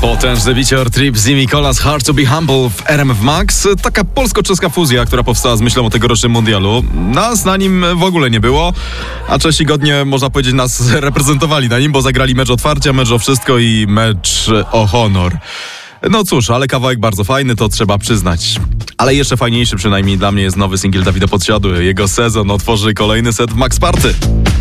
Potężny bicior Trip z Nicolas Hard to be Humble w RMF Max. Taka polsko-czeska fuzja, która powstała z myślą o tegorocznym mundialu. Nas na nim w ogóle nie było, a Czesi godnie, można powiedzieć, nas reprezentowali na nim, bo zagrali mecz otwarcia, mecz o wszystko i mecz o honor. No cóż, ale kawałek bardzo fajny, to trzeba przyznać. Ale jeszcze fajniejszy, przynajmniej dla mnie, jest nowy singiel Dawida Podsiadły. Jego sezon otworzy kolejny set w Max Party.